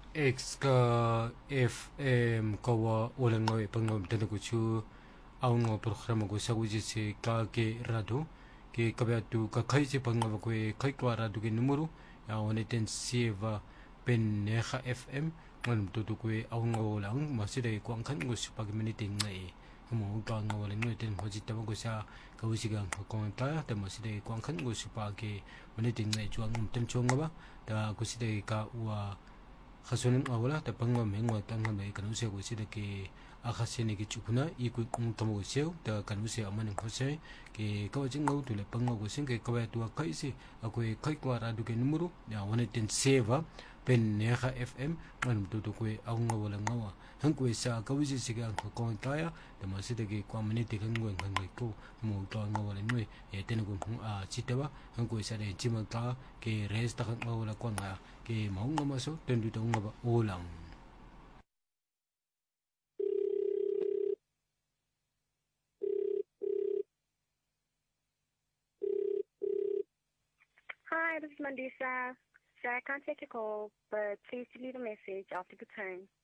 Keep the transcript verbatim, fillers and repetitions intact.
X ka F M kawa ulang ngoy pangom tanda ko chu aw ngo programa ko sa wuji se ka ke rado ke kabyatu ka kai se pangom ko kai kwa rado ke numero ya one ten sieva pen neha F M ngon tutu ko aw ngo lang masida ko ang kan ngo su pag minute ngai mo ka ngo lang ngoy ten hoji tama ko sa ka wuji gang ko ta ta masida ko ang kan ngo su pag minute ngai chuang um ten chong ba ta ko sida ka wa khasunin awala ta pangwa mengwa tanga mai kanu se go sida ke akhase ne ke chukuna i ku kum tamo se ta kanu se amane khose ke kawajing ngau tu le pangwa go sing ke kawa tu kai se ako e kai kwa ra du ke numero ya one ten seva pen neha F M man tu tu ko au ngau wala ngawa han ko sa kawiji se ga ko ko ta ya ta ma sida ke kwa mane te kan ngwen kan ko mo to ngau wala noi e ten go a chitewa han ko sa de chima ta ke resta kan ngau wala kwa nga ke maunga maso tendu taunga ba olang. Hi, this is Mandisa. Sir, I can't take your call, but please leave a message after the tone.